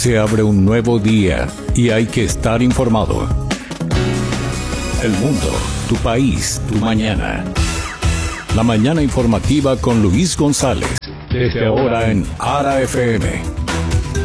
Se abre un nuevo día y hay que estar informado. El mundo, tu país, tu mañana. La mañana informativa con Luis González. Desde ahora en ARA FM.